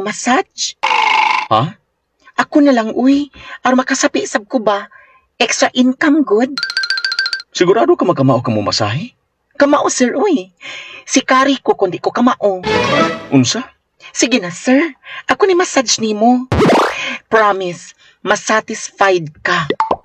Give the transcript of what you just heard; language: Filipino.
massage. Ha? Ako na lang, uy. Aron makasapi sab ko ba? Extra income good. Sigurado ka magkamao ka mo masahe? Kamao, sir, uy. Si Kari ko kundi ko kamao. Unsa? Sige na, sir. Ako ni massage nimo. Promise, masatisfied ka.